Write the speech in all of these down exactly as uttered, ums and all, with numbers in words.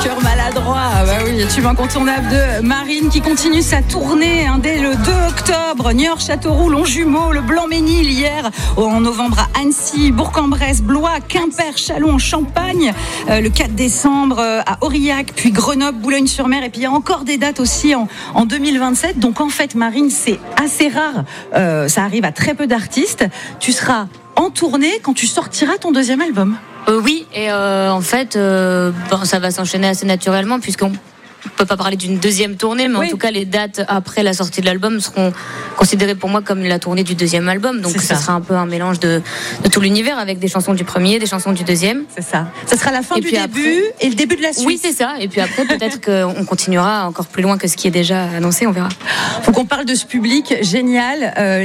Cœur maladroit, bah oui, tube incontournable de Marine qui continue sa tournée hein, dès le deux octobre. Niort, Châteauroux, Longjumeau, le Blanc-Ménil hier, en novembre à Annecy, Bourg-en-Bresse, Blois, Quimper, Châlons, Champagne, euh, le quatre décembre euh, à Aurillac, puis Grenoble, Boulogne-sur-Mer, et puis il y a encore des dates aussi en, en deux mille vingt-sept. Donc en fait, Marine, c'est assez rare, euh, ça arrive à très peu d'artistes. Tu seras en tournée quand tu sortiras ton deuxième album. Euh, oui, et euh, en fait, euh, bon, ça va s'enchaîner assez naturellement puisqu'on ne peut pas parler d'une deuxième tournée, mais oui. En tout cas, les dates après la sortie de l'album seront considérées pour moi comme la tournée du deuxième album. Donc, ça. ça sera un peu un mélange de, de tout l'univers avec des chansons du premier, des chansons du deuxième. C'est ça. Ça sera la fin et du début après, et le début de la suite. Oui, c'est ça. Et puis après, peut-être qu'on continuera encore plus loin que ce qui est déjà annoncé, on verra. Faut qu'on parle de ce public génial. Euh,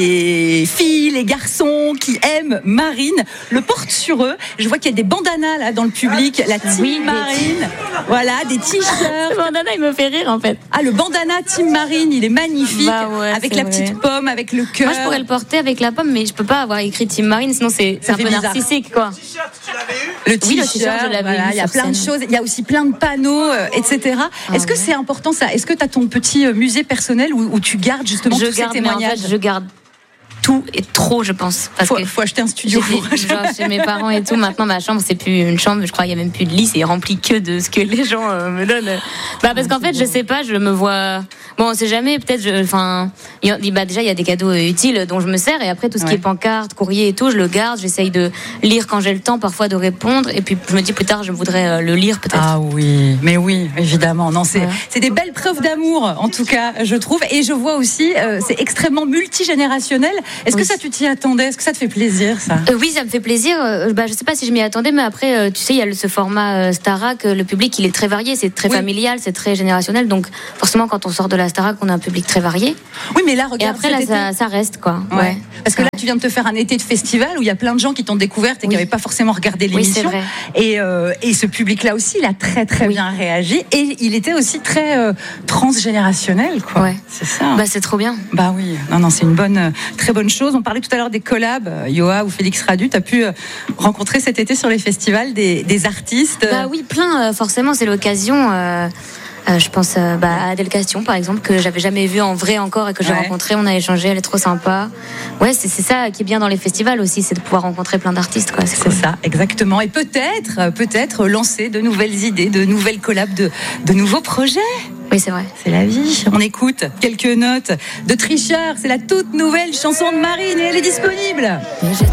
les filles, les garçons qui aiment Marine le portent sur eux. Je vois qu'il y a des bandanas là dans le public. La team oui, Marine. Des... Voilà, des t-shirts. Le bandana, il me fait rire en fait. Ah, le bandana Team Marine, il est magnifique. Bah ouais, avec la vrai. petite pomme, avec le cœur. Moi, je pourrais le porter avec la pomme, mais je peux pas avoir écrit Team Marine, sinon c'est, c'est un peu bizarre. Narcissique, quoi. Le t-shirt, oui, le t-shirt, je l'avais voilà, eu. Il y a plein de choses. Il y a aussi plein de panneaux, euh, et cetera. Ah, Est-ce que ouais. c'est important ça ? Est-ce que tu as ton petit musée personnel où, où tu gardes justement je tous garde, ces témoignages ? En fait, je garde tout et trop, je pense. Parce faut, que faut acheter un studio. Genre, chez mes parents et tout. Maintenant, ma chambre, c'est plus une chambre. Je crois qu'il n'y a même plus de lit. C'est rempli que de ce que les gens euh, me donnent. Bah, parce qu'en fait, je sais pas, je me vois. Bon, on sait jamais. Peut-être, je... enfin, bah, déjà, il y a des cadeaux utiles dont je me sers. Et après, tout ce ouais. qui est pancarte, courrier et tout, je le garde. J'essaye de lire quand j'ai le temps, parfois de répondre. Et puis, je me dis plus tard, je voudrais le lire peut-être. Ah oui, mais oui, évidemment. Non, c'est, ouais. c'est des belles preuves d'amour, en tout cas, je trouve. Et je vois aussi, euh, c'est extrêmement multigénérationnel. Est-ce oui. que ça, tu t'y attendais ? Est-ce que ça te fait plaisir, ça ? euh, Oui, ça me fait plaisir. Euh, bah, je sais pas si je m'y attendais, mais après, euh, tu sais, il y a ce format euh, Starac. Le public, il est très varié. C'est très oui. familial, c'est très générationnel. Donc, forcément, quand on sort de la Starac, on a un public très varié. Oui, mais là, regarde. Et après, là, ça, ça reste, quoi. Ouais. ouais. Parce que là, tu viens de te faire un été de festival où il y a plein de gens qui t'ont découverte et oui. qui n'avaient pas forcément regardé l'émission. Oui, c'est vrai. Et, euh, et ce public-là aussi, il a très, très oui. bien réagi. Et il était aussi très euh, transgénérationnel, quoi. Ouais. C'est ça. Bah, c'est trop bien. Bah oui. Non, non, c'est une bonne, très bonne chose. On parlait tout à l'heure des collabs. Yoa ou Félix Radu, tu as pu rencontrer cet été sur les festivals des, des artistes. Bah oui, plein. Euh, forcément, c'est l'occasion. Euh... Euh, je pense euh, bah, à Adèle Castion, par exemple, que j'avais jamais vue en vrai encore et que j'ai ouais. rencontrée. On a échangé, elle est trop sympa. Ouais, c'est, c'est ça qui est bien dans les festivals aussi, c'est de pouvoir rencontrer plein d'artistes, quoi. C'est, c'est cool. ça, exactement. Et peut-être, peut-être lancer de nouvelles idées, de nouvelles collabs, de, de nouveaux projets. Oui, c'est vrai. C'est la vie. On écoute quelques notes de Tricheur. C'est la toute nouvelle chanson de Marine et elle est disponible.